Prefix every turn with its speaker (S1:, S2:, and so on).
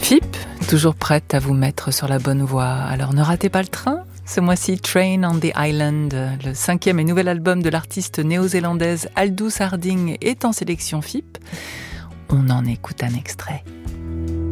S1: FIP, toujours prête à vous mettre sur la bonne voie. Alors ne ratez pas le train. Ce mois-ci, Train on the Island, le 5e et nouvel album de l'artiste néo-zélandaise Aldous Harding est en sélection FIP. On en écoute un extrait.